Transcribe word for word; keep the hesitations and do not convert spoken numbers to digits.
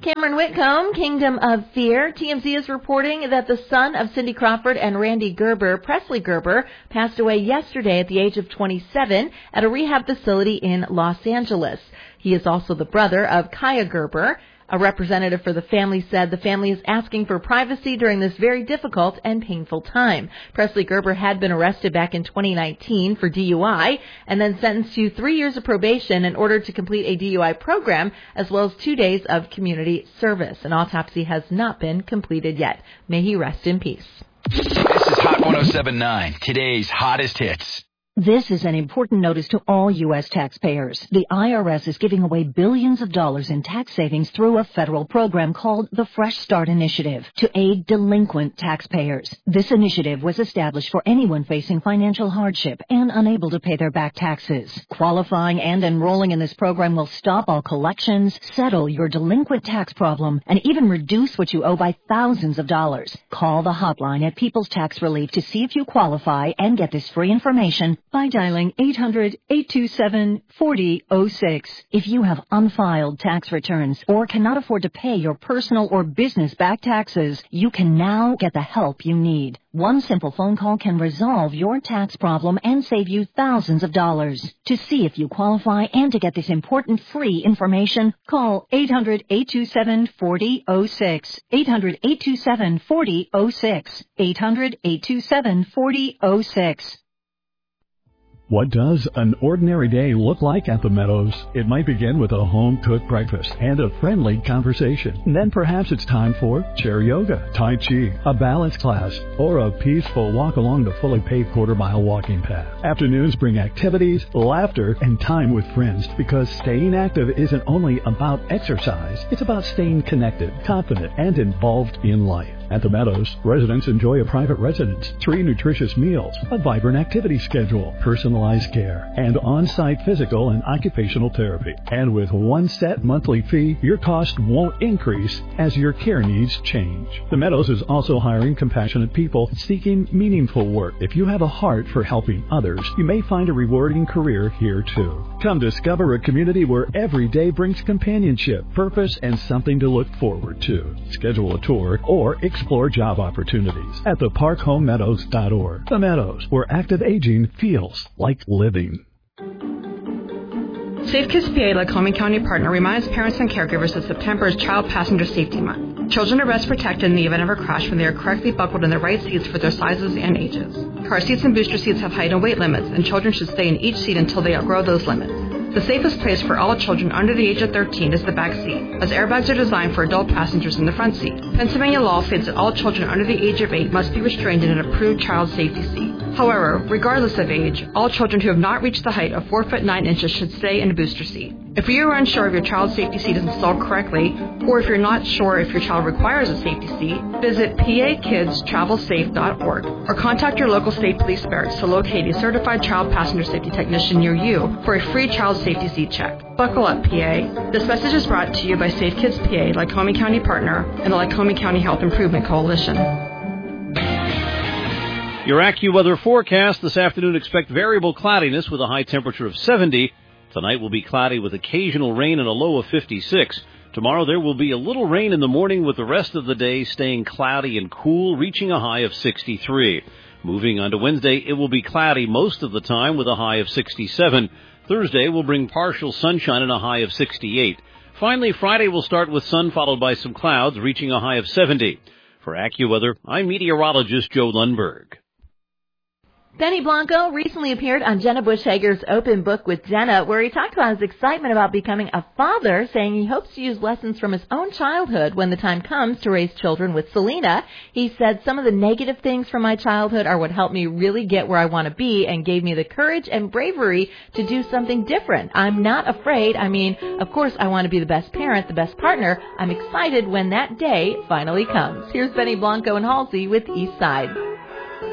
Cameron Whitcomb, Kingdom of Fear. T M Z is reporting that the son of Cindy Crawford and Randy Gerber, Presley Gerber, passed away yesterday at the age of twenty-seven at a rehab facility in Los Angeles. He is also the brother of Kaya Gerber. A representative for the family said the family is asking for privacy during this very difficult and painful time. Presley Gerber had been arrested back in twenty nineteen for D U I and then sentenced to three years of probation in order to complete a D U I program as well as two days of community service. An autopsy has not been completed yet. May he rest in peace. This is Hot one oh seven point nine, today's hottest hits. This is an important notice to all U S taxpayers. The I R S is giving away billions of dollars in tax savings through a federal program called the Fresh Start Initiative to aid delinquent taxpayers. This initiative was established for anyone facing financial hardship and unable to pay their back taxes. Qualifying and enrolling in this program will stop all collections, settle your delinquent tax problem, and even reduce what you owe by thousands of dollars. Call the hotline at People's Tax Relief to see if you qualify and get this free information by dialing eight hundred, eight two seven, four oh zero six. If you have unfiled tax returns or cannot afford to pay your personal or business back taxes, you can now get the help you need. One simple phone call can resolve your tax problem and save you thousands of dollars. To see if you qualify and to get this important free information, call eight hundred, eight two seven, four oh zero six. eight hundred, eight two seven, four oh zero six. eight hundred, eight two seven, four oh zero six. What does an ordinary day look like at the Meadows? It might begin with a home-cooked breakfast and a friendly conversation. And then perhaps it's time for chair yoga, tai chi, a balance class, or a peaceful walk along the fully paved quarter-mile walking path. Afternoons bring activities, laughter, and time with friends because staying active isn't only about exercise. It's about staying connected, confident, and involved in life. At the Meadows, residents enjoy a private residence, three nutritious meals, a vibrant activity schedule, personalized care, and on-site physical and occupational therapy. And with one set monthly fee, your cost won't increase as your care needs change. The Meadows is also hiring compassionate people seeking meaningful work. If you have a heart for helping others, you may find a rewarding career here too. Come discover a community where every day brings companionship, purpose, and something to look forward to. Schedule a tour or explore job opportunities at the park home meadows dot org. The Meadows, where active aging feels like living. Safe Kids P A, Lycoming County partner, reminds parents and caregivers that September is Child Passenger Safety Month. Children are best protected in the event of a crash when they are correctly buckled in the right seats for their sizes and ages. Car seats and booster seats have height and weight limits, and children should stay in each seat until they outgrow those limits. The safest place for all children under the age of thirteen is the back seat, as airbags are designed for adult passengers in the front seat. Pennsylvania law states that all children under the age of eight must be restrained in an approved child safety seat. However, regardless of age, all children who have not reached the height of four foot nine inches should stay in a booster seat. If you are unsure if your child's safety seat is installed correctly, or if you're not sure if your child requires a safety seat, visit P A kids travel safe dot org or contact your local state police barracks to locate a certified child passenger safety technician near you for a free child safety seat check. Buckle up, P A. This message is brought to you by Safe Kids P A, Lycoming County partner, and the Lycoming County Health Improvement Coalition. Your AccuWeather forecast this afternoon: expect variable cloudiness with a high temperature of seventy. Tonight will be cloudy with occasional rain and a low of fifty-six. Tomorrow there will be a little rain in the morning with the rest of the day staying cloudy and cool, reaching a high of sixty-three. Moving on to Wednesday, it will be cloudy most of the time with a high of sixty-seven. Thursday will bring partial sunshine and a high of sixty-eight. Finally, Friday will start with sun followed by some clouds, reaching a high of seventy. For AccuWeather, I'm meteorologist Joe Lundberg. Benny Blanco recently appeared on Jenna Bush Hager's Open Book with Jenna, where he talked about his excitement about becoming a father, saying he hopes to use lessons from his own childhood when the time comes to raise children with Selena. He said, some of the negative things from my childhood are what helped me really get where I want to be and gave me the courage and bravery to do something different. I'm not afraid. I mean, of course, I want to be the best parent, the best partner. I'm excited when that day finally comes. Here's Benny Blanco and Halsey with East Side.